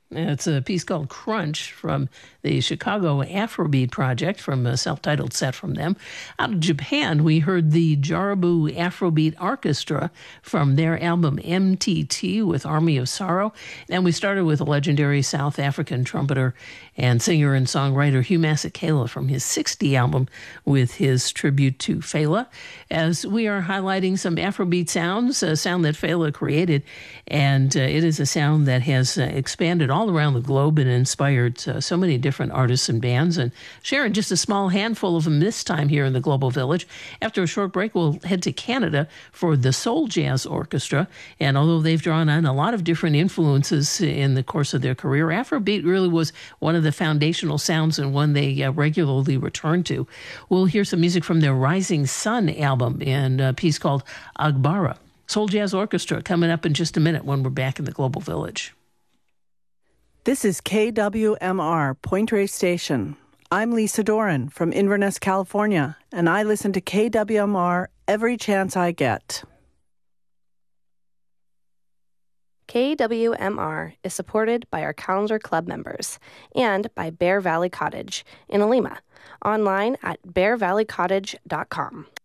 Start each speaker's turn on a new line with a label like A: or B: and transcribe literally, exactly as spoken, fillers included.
A: It's a piece called Crunch from the Chicago Afrobeat Project, from a self-titled set from them. Out of Japan, we heard the Jarabu Afrobeat Orchestra from their album M T T with Army of Sorrow. And we started with a legendary South African trumpeter and singer and songwriter Hugh Masekela from his sixty album with his tribute to Fela. As we are highlighting some Afrobeat sounds, a sound that Fela created, and uh, it is a sound that has uh, expanded all around the globe and inspired uh, so many different artists and bands. And sharing just a small handful of them this time here in the Global Village. After a short break, we'll head to Canada for the Soul Jazz Orchestra. And although they've drawn on a lot of different influences in the course of their career, Afrobeat really was one of the foundational sounds and one they uh, regularly return to. We'll hear some music from their Rising Sun album and a piece called Agbara. Soul Jazz Orchestra coming up in just a minute when we're back in the Global Village.
B: This is K W M R, Point Reyes Station. I'm Lisa Doran from Inverness, California, and I listen to K W M R every chance I get.
C: K W M R is supported by our Calendar Club members and by Bear Valley Cottage in Alima, online at bear valley cottage dot com.